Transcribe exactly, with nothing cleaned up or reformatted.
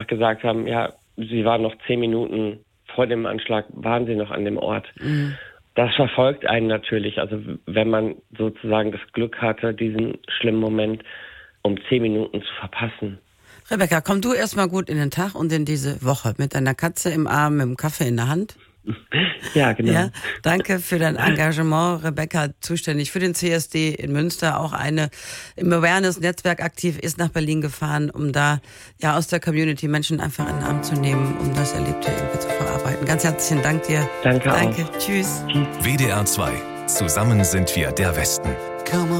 einfach gesagt haben, ja, sie waren noch zehn Minuten vor dem Anschlag, waren sie noch an dem Ort. Mhm. Das verfolgt einen natürlich. Also wenn man sozusagen das Glück hatte, diesen schlimmen Moment um zehn Minuten zu verpassen. Rebecca, komm du erstmal gut in den Tag und in diese Woche mit deiner Katze im Arm, mit dem Kaffee in der Hand. Ja, genau. Ja, danke für dein Engagement, Rebecca, zuständig für den C S D in Münster, auch eine im Awareness-Netzwerk aktiv, ist nach Berlin gefahren, um da ja aus der Community Menschen einfach in den Arm zu nehmen, um das Erlebte irgendwie zu verarbeiten. Ganz herzlichen Dank dir. Danke Danke. auch. Tschüss. W D R zwei. Zusammen sind wir der Westen.